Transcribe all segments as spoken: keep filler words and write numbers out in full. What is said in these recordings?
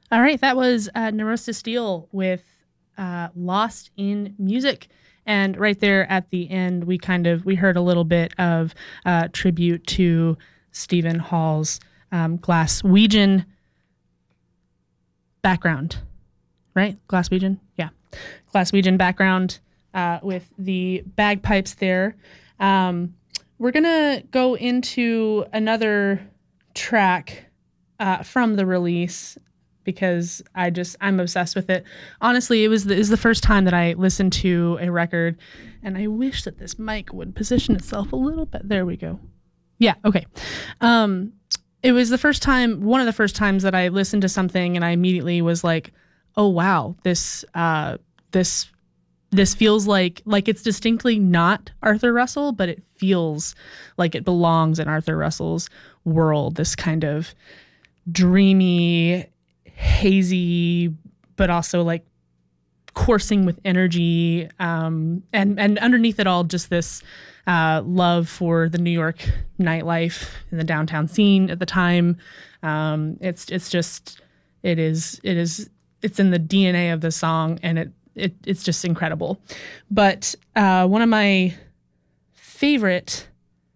All right, that was uh, Neurosis Steel with uh, "Lost in Music," and right there at the end, we kind of we heard a little bit of uh, tribute to Stephen Hall's um, Glaswegian background, right? Glaswegian, yeah, Glaswegian background uh, with the bagpipes there. Um, we're gonna go into another track uh, from the release because I just I'm obsessed with it. Honestly, it was the, it was the first time that I listened to a record, and I wish that this mic would position itself a little bit. There we go. Yeah, okay. Um, it was the first time, one of the first times that I listened to something, and I immediately was like, "Oh wow, this uh, this this feels like like it's distinctly not Arthur Russell, but it feels like it belongs in Arthur Russell's world. This kind of dreamy, hazy, but also like coursing with energy, um, and and underneath it all, just this uh, love for the New York nightlife and the downtown scene at the time. Um, it's it's just it is it is it's in the D N A of the song, and it it it's just incredible. But uh, one of my favorite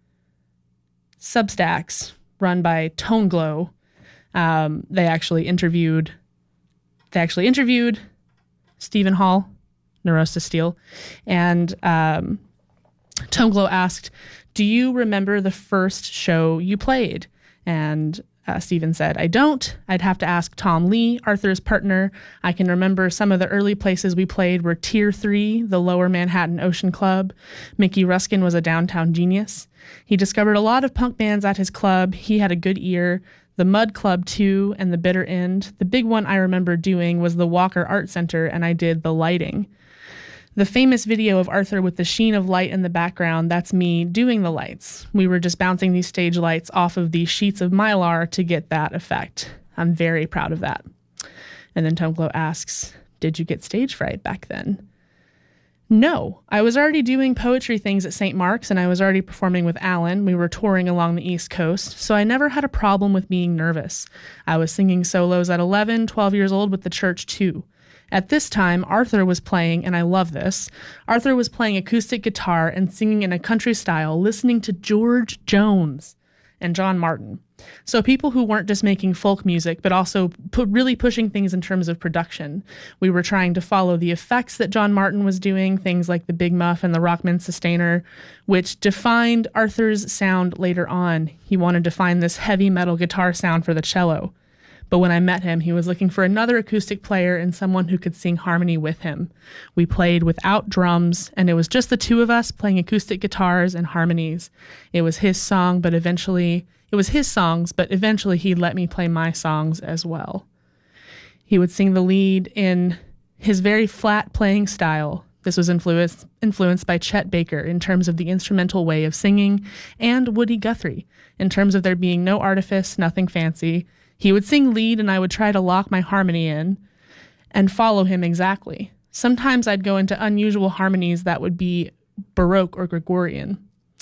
Substacks, run by Tone Glow, um, they actually interviewed they actually interviewed Stephen Hall, Neurosis Steel, and um, Tone Glow asked, "Do you remember the first show you played?" And uh, Stephen said, "I don't. I'd have to ask Tom Lee, Arthur's partner. I can remember some of the early places we played were Tier three, the Lower Manhattan Ocean Club. Mickey Ruskin was a downtown genius. He discovered a lot of punk bands at his club. He had a good ear. The Mud Club, too, and the Bitter End. The big one I remember doing was the Walker Art Center, and I did the lighting. The famous video of Arthur with the sheen of light in the background, that's me doing the lights. We were just bouncing these stage lights off of these sheets of Mylar to get that effect. I'm very proud of that." And then Tone Glow asks, "Did you get stage fright back then?" No, I was already doing poetry things at Saint Mark's, and I was already performing with Alan. We were touring along the East Coast, so I never had a problem with being nervous. I was singing solos at eleven, twelve years old with the church too. At this time, Arthur was playing, and I love this, Arthur was playing acoustic guitar and singing in a country style, listening to George Jones and John Martin. So people who weren't just making folk music, but also put really pushing things in terms of production. We were trying to follow the effects that John Martin was doing, things like the Big Muff and the Rockman Sustainer, which defined Arthur's sound later on. He wanted to find this heavy metal guitar sound for the cello. But when I met him, he was looking for another acoustic player and someone who could sing harmony with him. We played without drums, and it was just the two of us playing acoustic guitars and harmonies. It was his song, but eventually, it was his songs, but eventually he'd let me play my songs as well. He would sing the lead in his very flat playing style. This was influenced influenced by Chet Baker in terms of the instrumental way of singing, and Woody Guthrie in terms of there being no artifice, nothing fancy. He would sing lead, and I would try to lock my harmony in and follow him exactly. Sometimes I'd go into unusual harmonies that would be Baroque or Gregorian.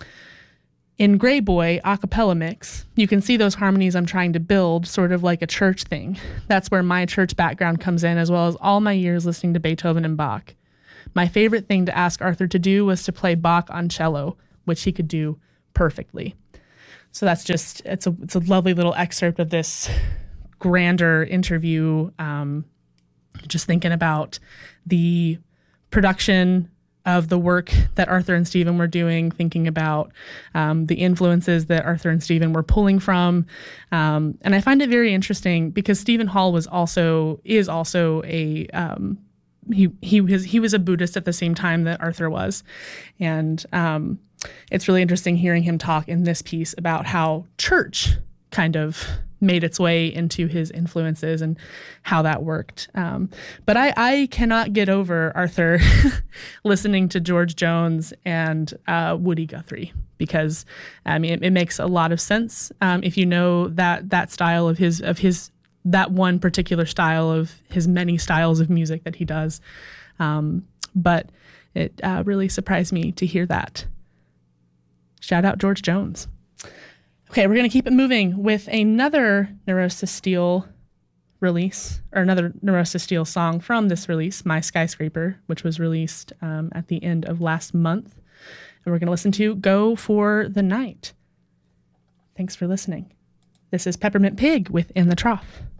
In Grey Boy, a cappella mix, you can see those harmonies I'm trying to build, sort of like a church thing. That's where my church background comes in, as well as all my years listening to Beethoven and Bach. My favorite thing to ask Arthur to do was to play Bach on cello, which he could do perfectly. So that's just, it's a it's a lovely little excerpt of this grander interview, um, just thinking about the production of the work that Arthur and Stephen were doing, thinking about um, the influences that Arthur and Stephen were pulling from. Um, and I find it very interesting because Stephen Hall was also, is also a, um, he, he was, he was a Buddhist at the same time that Arthur was. And, um, it's really interesting hearing him talk in this piece about how church kind of made its way into his influences and how that worked. Um, but I, I cannot get over Arthur listening to George Jones and uh, Woody Guthrie because I mean it, it makes a lot of sense um, if you know that that style of his of his that one particular style of his many styles of music that he does. Um, but it uh, really surprised me to hear that. Shout out George Jones. Okay, we're going to keep it moving with another Neurosis Steel release, or another Neurosis Steel song from this release, My Skyscraper, which was released um, at the end of last month. And we're going to listen to Go for the Night. Thanks for listening. This is Peppermint Pig with In the Trough.